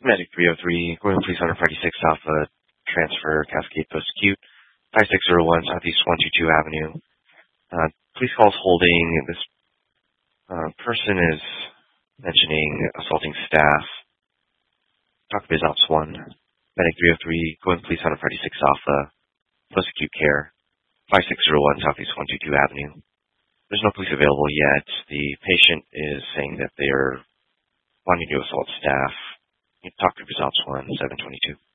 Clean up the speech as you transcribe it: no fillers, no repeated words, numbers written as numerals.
Medic 303, going please 146 Alpha, transfer Cascade Post-Acute, 5601 Southeast 122 Avenue. Please call us holding. This person is mentioning assaulting staff. Talk Biz Ops 1. Medic 303, going please 146 Alpha, Post-Acute Care, 5601 Southeast 122 Avenue. There's no police available yet. The patient is saying that they are wanting to assault staff. You can talk to Biz Ops 1, 722.